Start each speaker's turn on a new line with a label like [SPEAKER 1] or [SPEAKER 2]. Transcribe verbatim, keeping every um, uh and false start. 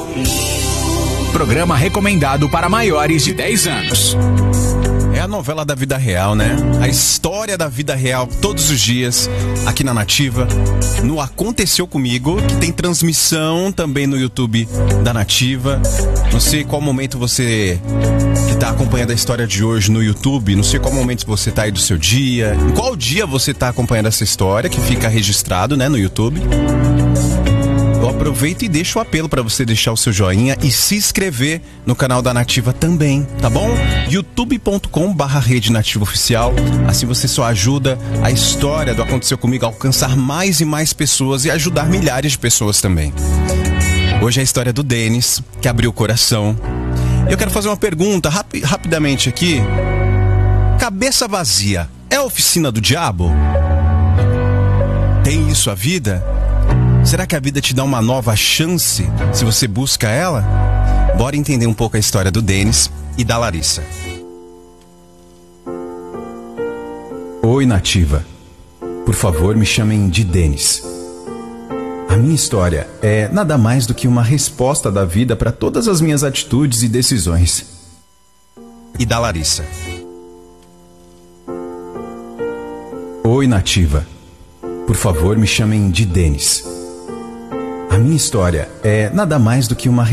[SPEAKER 1] Programa recomendado para maiores de dez anos.
[SPEAKER 2] É a novela da vida real, né? A história da vida real todos os dias aqui na Nativa, no Aconteceu Comigo, que tem transmissão também no YouTube da Nativa. Não sei qual momento você que está acompanhando a história de hoje no YouTube, não sei qual momento você está aí do seu dia, em qual dia você está acompanhando essa história que fica registrado, né, no YouTube. Eu aproveito e deixo o apelo para você deixar o seu joinha e se inscrever no canal da Nativa também, tá bom? youtube ponto com barra rede nativa oficial. Assim você só ajuda a história do Aconteceu Comigo a alcançar mais e mais pessoas e ajudar milhares de pessoas também. Hoje é a história do Denis, que abriu o coração. Eu quero fazer uma pergunta rapi- rapidamente aqui. Cabeça vazia é a oficina do diabo? Tem isso a vida? Será que a vida te dá uma nova chance se você busca ela? Bora entender um pouco a história do Denis e da Larissa. Oi, Nativa. Por favor, me chamem de Denis. A minha história é nada mais do que uma resposta da vida para todas as minhas atitudes e decisões. E da Larissa. Oi, Nativa. Por favor, me chamem de Denis. A minha história é nada mais do que uma